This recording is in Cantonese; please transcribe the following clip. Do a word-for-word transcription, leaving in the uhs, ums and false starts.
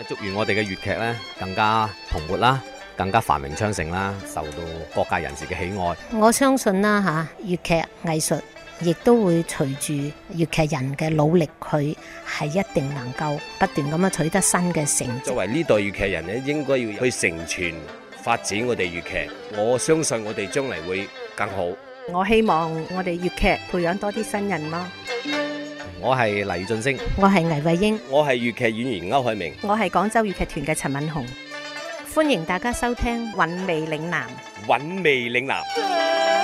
祝願我哋嘅粵劇咧更加蓬勃啦，更加繁榮昌盛啦，受到各界人士嘅喜愛。 我相信啦嚇，粵劇藝術亦都會隨住粵劇人嘅努力，佢係一定能夠不斷咁樣取得新嘅成績。 作為呢代粵劇人咧，應該要去承傳發展我哋粵劇。我相信我哋將嚟會更好。 我希望我哋粵劇培養多啲新人咯。 我係黎俊升， 我係倪慧英， 我係粵劇演員歐海明， 我係廣州粵劇團嘅陳敏紅。 歡迎大家收聽《韻味嶺南》。 韻味嶺南。